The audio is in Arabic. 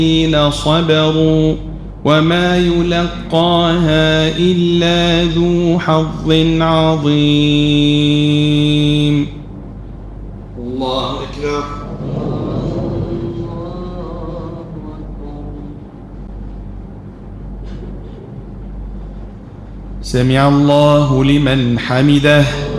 الذين صبروا وما يلقاها إلا ذو حظ عظيم. الله أكبر. سمع الله لمن حمده.